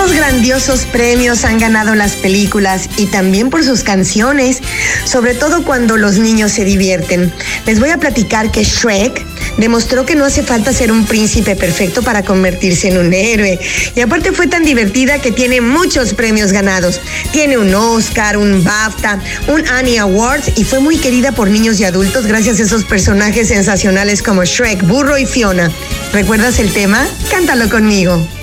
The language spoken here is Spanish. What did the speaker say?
¿Cuántos grandiosos premios han ganado las películas y también por sus canciones? Sobre todo cuando los niños se divierten. Les voy a platicar que Shrek demostró que no hace falta ser un príncipe perfecto para convertirse en un héroe. Y aparte fue tan divertida que tiene muchos premios ganados. Tiene un Oscar, un BAFTA, un Annie Awards y fue muy querida por niños y adultos gracias a esos personajes sensacionales como Shrek, Burro y Fiona. ¿Recuerdas el tema? Cántalo conmigo.